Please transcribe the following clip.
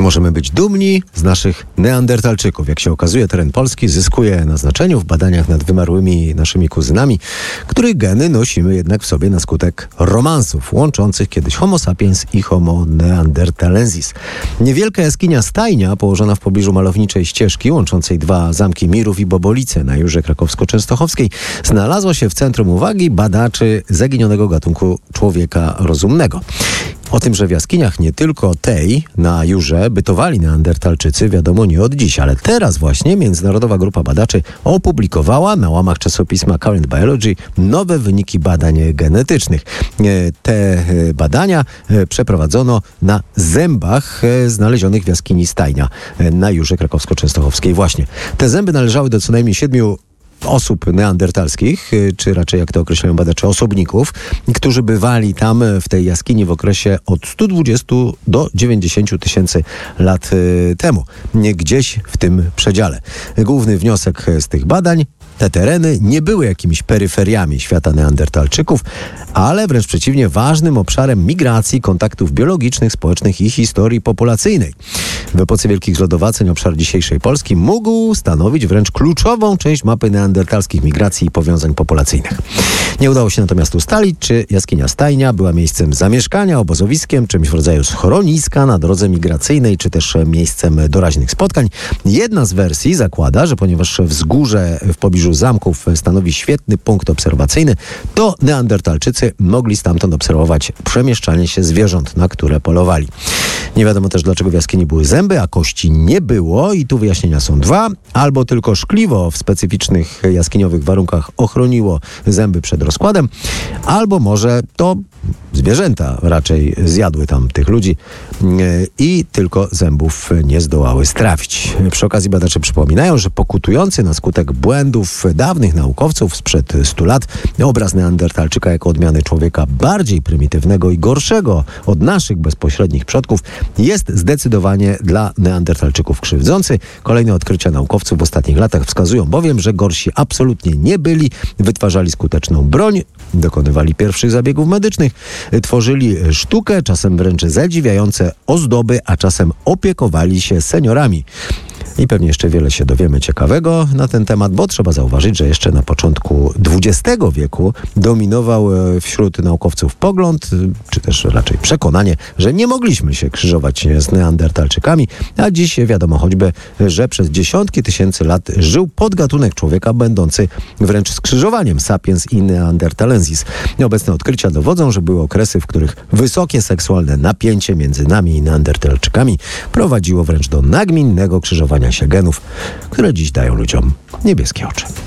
Możemy być dumni z naszych neandertalczyków. Jak się okazuje, teren Polski zyskuje na znaczeniu w badaniach nad wymarłymi naszymi kuzynami, których geny nosimy jednak w sobie na skutek romansów łączących kiedyś Homo sapiens i Homo neanderthalensis. Niewielka jaskinia Stajnia, położona w pobliżu malowniczej ścieżki łączącej dwa zamki Mirów i Bobolice na Jurze Krakowsko-Częstochowskiej, znalazła się w centrum uwagi badaczy zaginionego gatunku człowieka rozumnego. O tym, że w jaskiniach nie tylko tej na Jurze bytowali neandertalczycy, wiadomo nie od dziś, ale teraz właśnie międzynarodowa grupa badaczy opublikowała na łamach czasopisma Current Biology nowe wyniki badań genetycznych. Te badania przeprowadzono na zębach znalezionych w jaskini Stajnia na Jurze Krakowsko-Częstochowskiej właśnie. Te zęby należały do co najmniej 7 osób neandertalskich, czy raczej jak to określają badacze, osobników, którzy bywali tam w tej jaskini w okresie od 120 do 90 tysięcy lat temu. Gdzieś w tym przedziale. Główny wniosek z tych badań: te tereny nie były jakimiś peryferiami świata neandertalczyków, ale wręcz przeciwnie, ważnym obszarem migracji, kontaktów biologicznych, społecznych i historii populacyjnej. W epoce wielkich zlodowaceń obszar dzisiejszej Polski mógł stanowić wręcz kluczową część mapy neandertalskich migracji i powiązań populacyjnych. Nie udało się natomiast ustalić, czy jaskinia Stajnia była miejscem zamieszkania, obozowiskiem, czymś w rodzaju schroniska na drodze migracyjnej, czy też miejscem doraźnych spotkań. Jedna z wersji zakłada, że ponieważ wzgórze w pobliżu zamków stanowi świetny punkt obserwacyjny, to neandertalczycy mogli stamtąd obserwować przemieszczanie się zwierząt, na które polowali. Nie wiadomo też, dlaczego w jaskini były zęby, a kości nie było i tu wyjaśnienia są dwa. Albo tylko szkliwo w specyficznych jaskiniowych warunkach ochroniło zęby przed rozkładem, albo może to zwierzęta raczej zjadły tam tych ludzi i tylko zębów nie zdołały strawić. Przy okazji badacze przypominają, że pokutujący na skutek błędów dawnych naukowców sprzed 100 lat obraz neandertalczyka jako odmiany człowieka bardziej prymitywnego i gorszego od naszych bezpośrednich przodków jest zdecydowanie dla neandertalczyków krzywdzący. Kolejne odkrycia naukowców w ostatnich latach wskazują bowiem, że gorsi absolutnie nie byli, wytwarzali skuteczną broń, dokonywali pierwszych zabiegów medycznych, tworzyli sztukę, czasem wręcz zadziwiające ozdoby, a czasem opiekowali się seniorami. I pewnie jeszcze wiele się dowiemy ciekawego na ten temat, bo trzeba zauważyć, że jeszcze na początku XX wieku dominował wśród naukowców pogląd, czy też raczej przekonanie, że nie mogliśmy się krzyżować z neandertalczykami, a dziś wiadomo choćby, że przez dziesiątki tysięcy lat żył podgatunek człowieka będący wręcz skrzyżowaniem sapiens i neanderthalensis. Obecne odkrycia dowodzą, że były okresy, w których wysokie seksualne napięcie między nami i neandertalczykami prowadziło wręcz do nagminnego krzyżowania się genów, które dziś dają ludziom niebieskie oczy.